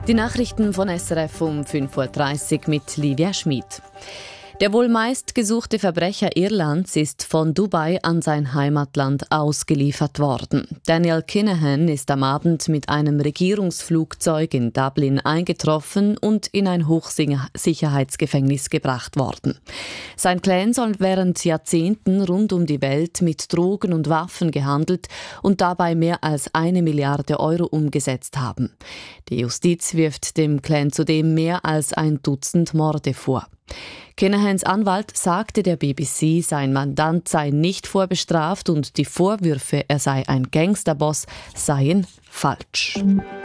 Die Nachrichten von SRF um 5:30 Uhr mit Livia Schmid. Der wohl meistgesuchte Verbrecher Irlands ist von Dubai an sein Heimatland ausgeliefert worden. Daniel Kinahan ist am Abend mit einem Regierungsflugzeug in Dublin eingetroffen und in ein Hochsicherheitsgefängnis gebracht worden. Sein Clan soll während Jahrzehnten rund um die Welt mit Drogen und Waffen gehandelt und dabei mehr als 1 Milliarde Euro umgesetzt haben. Die Justiz wirft dem Clan zudem mehr als 1 Dutzend Morde vor. Kinahans Anwalt sagte der BBC, sein Mandant sei nicht vorbestraft und die Vorwürfe, er sei ein Gangsterboss, seien falsch.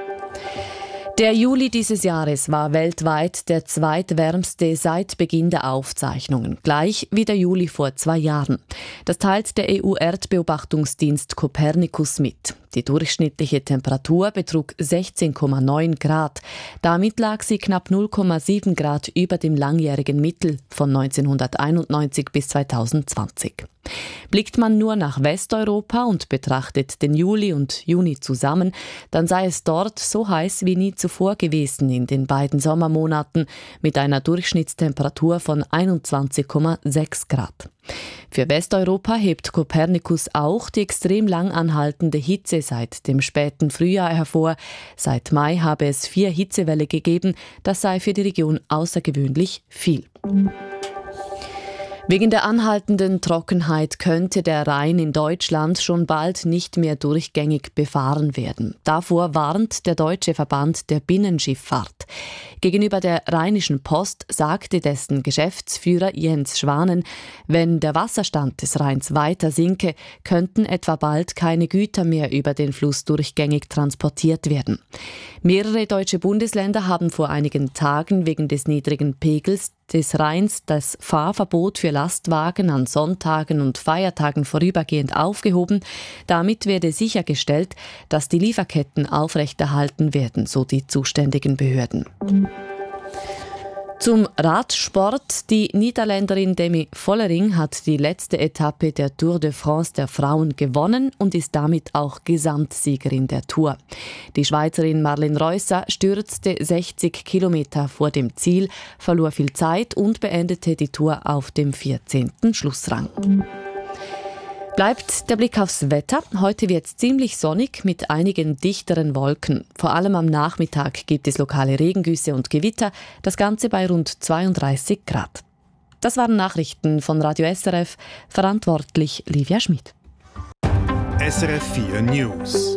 Der Juli dieses Jahres war weltweit der zweitwärmste seit Beginn der Aufzeichnungen, gleich wie der Juli vor 2 Jahren. Das teilt der EU-Erdbeobachtungsdienst Copernicus mit. Die durchschnittliche Temperatur betrug 16,9 Grad. Damit lag sie knapp 0,7 Grad über dem langjährigen Mittel von 1991 bis 2020. Blickt man nur nach Westeuropa und betrachtet den Juli und Juni zusammen, dann sei es dort so heiß wie nie zuvor gewesen in den beiden Sommermonaten mit einer Durchschnittstemperatur von 21,6 Grad. Für Westeuropa hebt Copernicus auch die extrem lang anhaltende Hitze seit dem späten Frühjahr hervor. Seit Mai habe es 4 Hitzewelle gegeben. Das sei für die Region außergewöhnlich viel. Wegen der anhaltenden Trockenheit könnte der Rhein in Deutschland schon bald nicht mehr durchgängig befahren werden. Davor warnt der Deutsche Verband der Binnenschifffahrt. Gegenüber der Rheinischen Post sagte dessen Geschäftsführer Jens Schwanen, wenn der Wasserstand des Rheins weiter sinke, könnten etwa bald keine Güter mehr über den Fluss durchgängig transportiert werden. Mehrere deutsche Bundesländer haben vor einigen Tagen wegen des niedrigen Pegels des Rheins das Fahrverbot für Lastwagen an Sonntagen und Feiertagen vorübergehend aufgehoben. Damit werde sichergestellt, dass die Lieferketten aufrechterhalten werden, so die zuständigen Behörden. Zum Radsport. Die Niederländerin Demi Vollering hat die letzte Etappe der Tour de France der Frauen gewonnen und ist damit auch Gesamtsiegerin der Tour. Die Schweizerin Marlen Reusser stürzte 60 Kilometer vor dem Ziel, verlor viel Zeit und beendete die Tour auf dem 14. Schlussrang. Bleibt der Blick aufs Wetter. Heute wird es ziemlich sonnig mit einigen dichteren Wolken. Vor allem am Nachmittag gibt es lokale Regengüsse und Gewitter. Das Ganze bei rund 32 Grad. Das waren Nachrichten von Radio SRF. Verantwortlich Livia Schmid. SRF 4 News.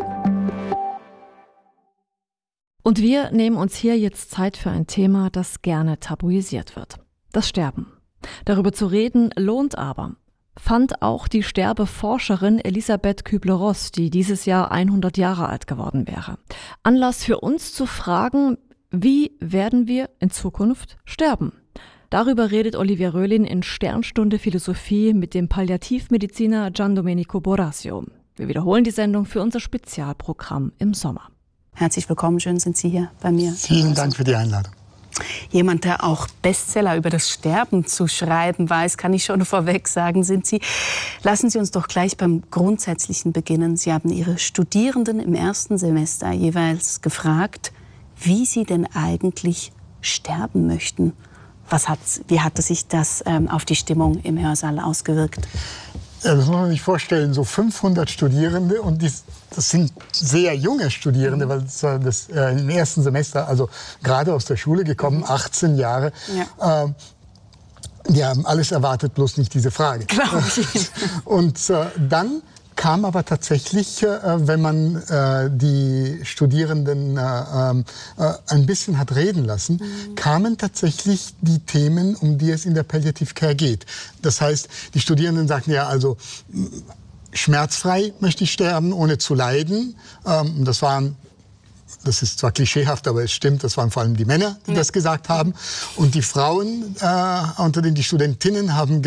Und wir nehmen uns hier jetzt Zeit für ein Thema, das gerne tabuisiert wird. Das Sterben. Darüber zu reden lohnt aber. Fand auch die Sterbeforscherin Elisabeth Kübler-Ross, die dieses Jahr 100 Jahre alt geworden wäre. Anlass für uns zu fragen, wie werden wir in Zukunft sterben? Darüber redet Olivia Röhlin in Sternstunde Philosophie mit dem Palliativmediziner Gian Domenico Borasio. Wir wiederholen die Sendung für unser Spezialprogramm im Sommer. Herzlich willkommen, schön sind Sie hier bei mir. Vielen Dank für die Einladung. Jemand, der auch Bestseller über das Sterben zu schreiben weiß, kann ich schon vorweg sagen, sind Sie. Lassen Sie uns doch gleich beim Grundsätzlichen beginnen. Sie haben Ihre Studierenden im ersten Semester jeweils gefragt, wie sie denn eigentlich sterben möchten. Wie hatte sich das auf die Stimmung im Hörsaal ausgewirkt? Das muss man sich vorstellen, so 500 Studierende und das sind sehr junge Studierende, weil das im ersten Semester, also gerade aus der Schule gekommen, 18 Jahre. Ja. Die haben alles erwartet, bloß nicht diese Frage. Glaube ich. Und dann kam aber tatsächlich, wenn man die Studierenden ein bisschen hat reden lassen, kamen tatsächlich die Themen, um die es in der Palliative Care geht. Das heißt, die Studierenden sagten ja also, schmerzfrei möchte ich sterben, ohne zu leiden. Das ist zwar klischeehaft, aber es stimmt, das waren vor allem die Männer, die das gesagt haben. Und die Frauen, die Studentinnen haben